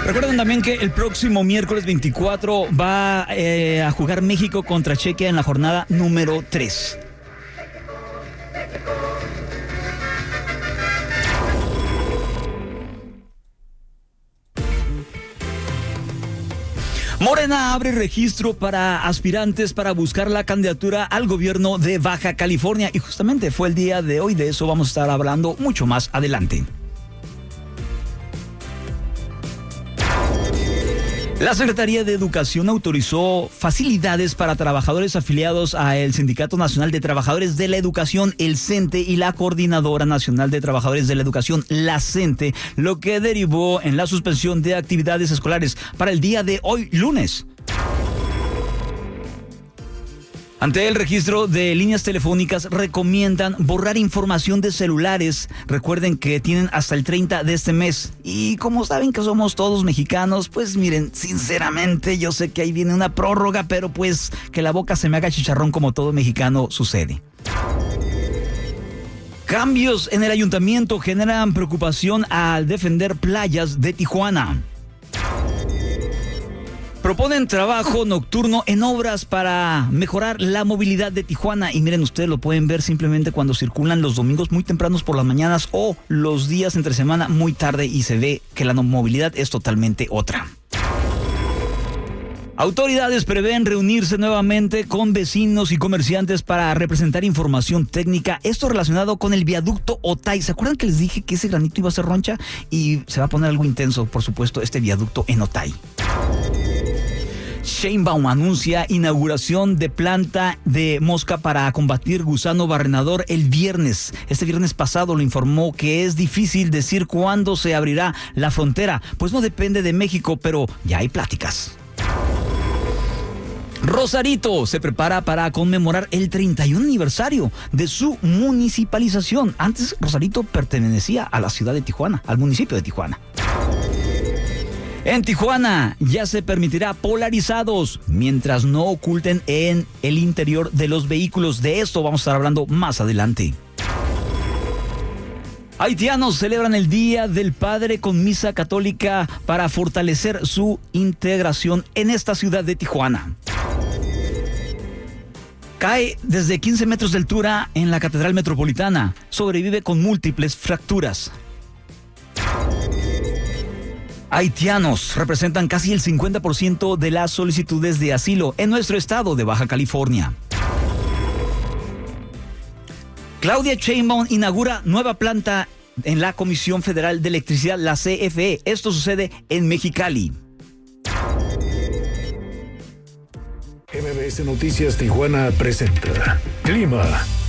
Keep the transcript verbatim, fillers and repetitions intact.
Recuerden también que el próximo miércoles veinticuatro va eh, a jugar México contra Chequia en la jornada número tres. Morena abre registro para aspirantes para buscar la candidatura al gobierno de Baja California y justamente fue el día de hoy. De eso vamos a estar hablando mucho más adelante. La Secretaría de Educación autorizó facilidades para trabajadores afiliados al Sindicato Nacional de Trabajadores de la Educación, el CENTE, y la Coordinadora Nacional de Trabajadores de la Educación, la CENTE, lo que derivó en la suspensión de actividades escolares para el día de hoy, lunes. Ante el registro de líneas telefónicas, recomiendan borrar información de celulares. Recuerden que tienen hasta el treinta de este mes. Y como saben que somos todos mexicanos, pues miren, sinceramente yo sé que ahí viene una prórroga, pero pues que la boca se me haga chicharrón como todo mexicano sucede. Cambios en el ayuntamiento generan preocupación al defender playas de Tijuana. Proponen trabajo nocturno en obras para mejorar la movilidad de Tijuana. Y miren, ustedes lo pueden ver simplemente cuando circulan los domingos muy tempranos por las mañanas o los días entre semana muy tarde y se ve que la movilidad es totalmente otra. Autoridades prevén reunirse nuevamente con vecinos y comerciantes para representar información técnica. Esto relacionado con el viaducto Otay. ¿Se acuerdan que les dije que ese granito iba a ser roncha? Y se va a poner algo intenso, por supuesto, este viaducto en Otay. Sheinbaum anuncia inauguración de planta de mosca para combatir gusano barrenador el viernes. Este viernes pasado lo informó que es difícil decir cuándo se abrirá la frontera, pues no depende de México, pero ya hay pláticas. Rosarito se prepara para conmemorar el treinta y uno aniversario de su municipalización. Antes Rosarito pertenecía a la ciudad de Tijuana, al municipio de Tijuana. En Tijuana ya se permitirá polarizados mientras no oculten en el interior de los vehículos. De esto vamos a estar hablando más adelante. Haitianos celebran el Día del Padre con misa católica para fortalecer su integración en esta ciudad de Tijuana. Cae desde quince metros de altura en la Catedral Metropolitana. Sobrevive con múltiples fracturas. Haitianos representan casi el cincuenta por ciento de las solicitudes de asilo en nuestro estado de Baja California. Claudia Sheinbaum inaugura nueva planta en la Comisión Federal de Electricidad, la C F E. Esto sucede en Mexicali. M B S Noticias Tijuana presenta Clima.